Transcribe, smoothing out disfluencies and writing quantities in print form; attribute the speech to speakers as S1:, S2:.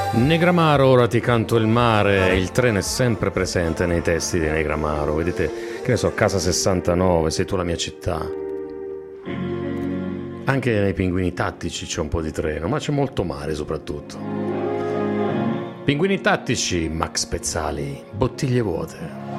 S1: Negramaro, ora ti canto il mare. Il treno è sempre presente nei testi di Negramaro. Vedete, che ne so, Casa 69, Sei tu la mia città. Anche nei Pinguini Tattici c'è un po' di treno, ma c'è molto mare soprattutto. Pinguini Tattici, Max Pezzali, Bottiglie vuote.